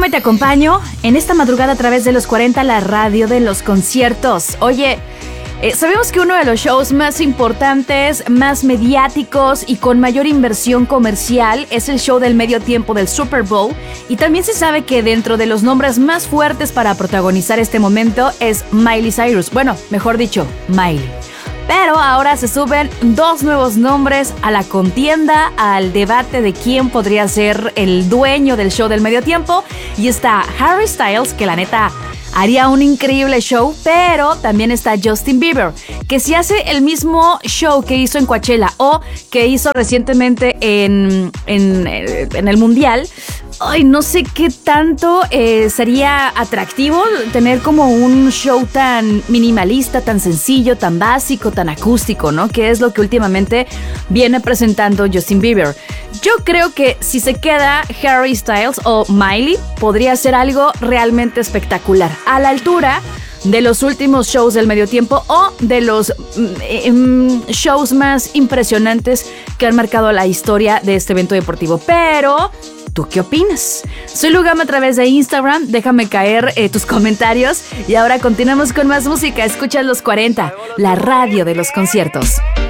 y te acompaño en esta madrugada a través de los 40, la radio de los conciertos. Oye, sabemos que uno de los shows más importantes, más mediáticos y con mayor inversión comercial es el show del medio tiempo del Super Bowl. Y también se sabe que dentro de los nombres más fuertes para protagonizar este momento es Miley Cyrus. Bueno, mejor dicho, Miley. Pero ahora se suben dos nuevos nombres a la contienda, al debate de quién podría ser el dueño del show del medio tiempo. Y está Harry Styles, que la neta haría un increíble show, pero también está Justin Bieber, que si hace el mismo show que hizo en Coachella o que hizo recientemente en el Mundial, ay, no sé qué tanto sería atractivo tener como un show tan minimalista, tan sencillo, tan básico, tan acústico, ¿no? Que es lo que últimamente viene presentando Justin Bieber. Yo creo que si se queda Harry Styles o Miley, podría ser algo realmente espectacular, a la altura de los últimos shows del medio tiempo o de los shows más impresionantes que han marcado la historia de este evento deportivo. Pero ¿tú qué opinas? Soy Lugama a través de Instagram. Déjame caer tus comentarios. Y ahora continuamos con más música. Escuchas los 40, la radio de los conciertos.